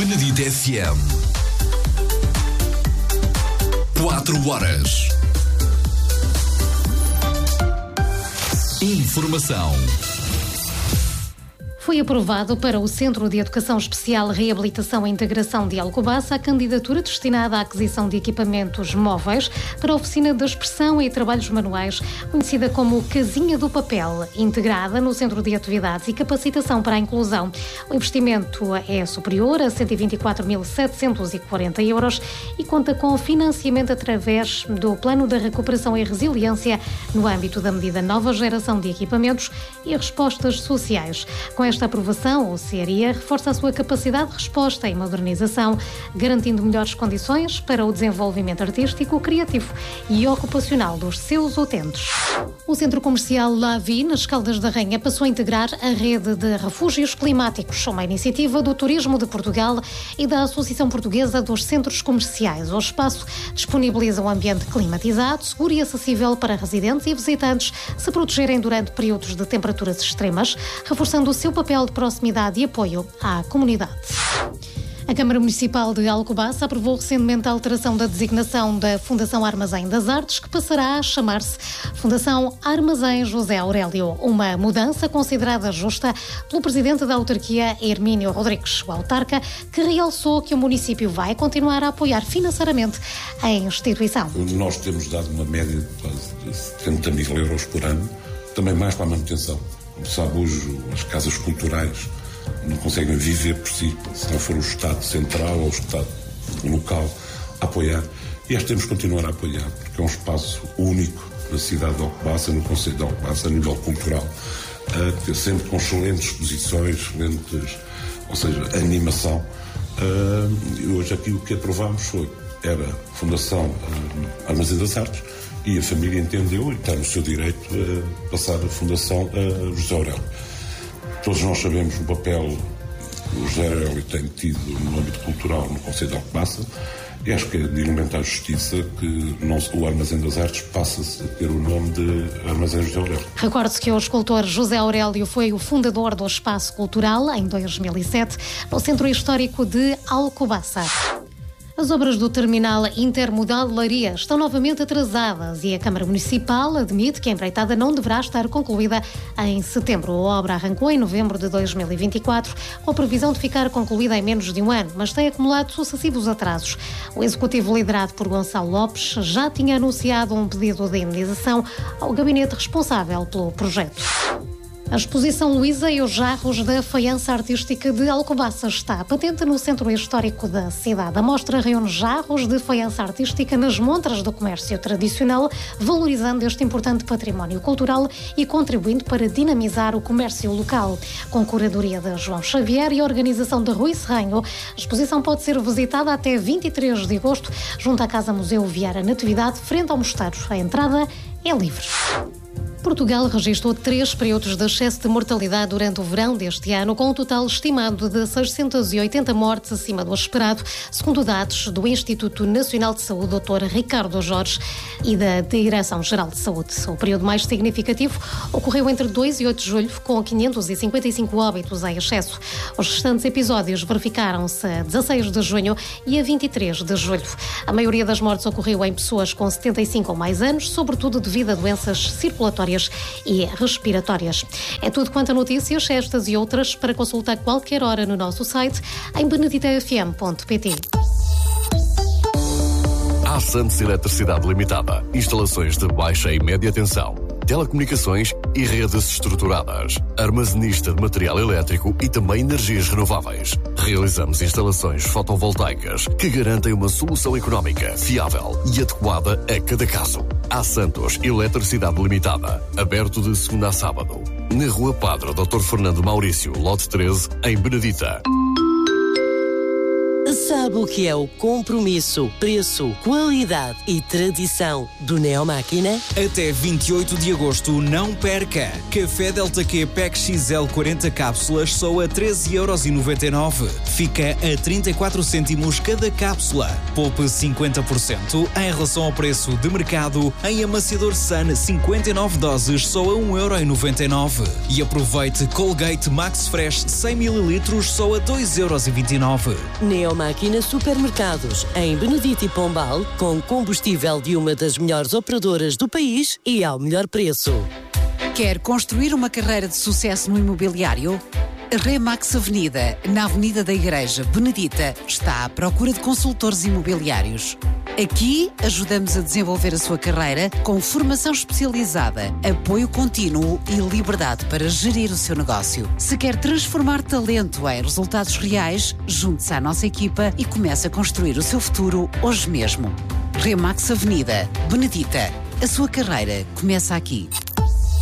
Benedita FM. 4 horas. Informação. Foi aprovado para o Centro de Educação Especial, Reabilitação e Integração de Alcobaça a candidatura destinada à aquisição de equipamentos móveis para a Oficina de Expressão e Trabalhos Manuais, conhecida como Casinha do Papel, integrada no Centro de Atividades e Capacitação para a Inclusão. O investimento é superior a 124.740 euros e conta com financiamento através do Plano da Recuperação e Resiliência no âmbito da medida Nova Geração de Equipamentos e Respostas Sociais. Com esta aprovação, o CRE reforça a sua capacidade de resposta e modernização, garantindo melhores condições para o desenvolvimento artístico, criativo e ocupacional dos seus utentes. O Centro Comercial Lavi, nas Caldas da Rainha, passou a integrar a rede de refúgios climáticos, uma iniciativa do Turismo de Portugal e da Associação Portuguesa dos Centros Comerciais. O espaço disponibiliza um ambiente climatizado, seguro e acessível para residentes e visitantes se protegerem durante períodos de temperaturas extremas, reforçando o seu papel de proximidade e apoio à comunidade. A Câmara Municipal de Alcobaça aprovou recentemente a alteração da designação da Fundação Armazém das Artes, que passará a chamar-se Fundação Armazém José Aurélio, uma mudança considerada justa pelo Presidente da Autarquia, Hermínio Rodrigues, o autarca, que realçou que o município vai continuar a apoiar financeiramente a instituição. Nós temos dado uma média de quase 70 mil euros por ano, também mais para a manutenção. Como sabe, hoje as casas culturais não conseguem viver por si, se não for o Estado Central ou o Estado local a apoiar. E temos que continuar a apoiar, porque é um espaço único na cidade de Alcobaça, no concelho de Alcobaça, a nível cultural, sempre com excelentes exposições, excelentes, ou seja, animação. E hoje aqui o que aprovámos era a Fundação Armazém das Artes, e a família entendeu e está no seu direito a passar a Fundação José Aurélio. Todos nós sabemos o papel que o José Aurélio tem tido no âmbito cultural no concelho de Alcobaça, e acho que é de elementar justiça que o Armazém das Artes passe a ter o nome de Armazém José Aurélio. Recorde-se que o escultor José Aurélio foi o fundador do Espaço Cultural em 2007, no Centro Histórico de Alcobaça. As obras do terminal intermodal de Leiria estão novamente atrasadas e a Câmara Municipal admite que a empreitada não deverá estar concluída em setembro. A obra arrancou em novembro de 2024, com a previsão de ficar concluída em menos de um ano, mas tem acumulado sucessivos atrasos. O executivo liderado por Gonçalo Lopes já tinha anunciado um pedido de indenização ao gabinete responsável pelo projeto. A exposição Luísa e os Jarros da Faiança Artística de Alcobaça está patente no Centro Histórico da cidade. A mostra reúne jarros de faiança artística nas montras do comércio tradicional, valorizando este importante património cultural e contribuindo para dinamizar o comércio local. Com curadoria de João Xavier e organização de Rui Serranho, a exposição pode ser visitada até 23 de agosto, junto à Casa Museu Vieira Natividade, frente ao mosteiro. A entrada é livre. Portugal registrou 3 períodos de excesso de mortalidade durante o verão deste ano, com um total estimado de 680 mortes acima do esperado, segundo dados do Instituto Nacional de Saúde, Dr. Ricardo Jorge, e da Direção-Geral de Saúde. O período mais significativo ocorreu entre 2 e 8 de julho, com 555 óbitos em excesso. Os restantes episódios verificaram-se a 16 de junho e a 23 de julho. A maioria das mortes ocorreu em pessoas com 75 ou mais anos, sobretudo devido a doenças circulatórias e respiratórias. É tudo quanto a notícias, estas e outras, para consultar qualquer hora no nosso site em beneditafm.pt. A Santos Eletricidade Limitada. Instalações de baixa e média tensão, telecomunicações e redes estruturadas, armazenista de material elétrico e também energias renováveis. Realizamos instalações fotovoltaicas que garantem uma solução económica, fiável e adequada a cada caso. A Santos Eletricidade Limitada, aberto de segunda a sábado, na Rua Padre Dr. Fernando Maurício, lote 13, em Benedita. Sabe o que é o compromisso, preço, qualidade e tradição do Neomáquina? Até 28 de agosto, não perca! Café Delta Q Pack XL 40 cápsulas só a 13,99€. Fica a 34 cêntimos cada cápsula. Poupe 50% em relação ao preço de mercado em amaciador Sun 59 doses só a 1,99€. E aproveite Colgate Max Fresh 100 ml só a 2,29€. Neomáquina Supermercados, em Benedito e Pombal, com combustível de uma das melhores operadoras do país e ao melhor preço. Quer construir uma carreira de sucesso no imobiliário? Remax Avenida, na Avenida da Igreja Benedita, está à procura de consultores imobiliários. Aqui ajudamos a desenvolver a sua carreira com formação especializada, apoio contínuo e liberdade para gerir o seu negócio. Se quer transformar talento em resultados reais, junte-se à nossa equipa e comece a construir o seu futuro hoje mesmo. Remax Avenida, Benedita. A sua carreira começa aqui.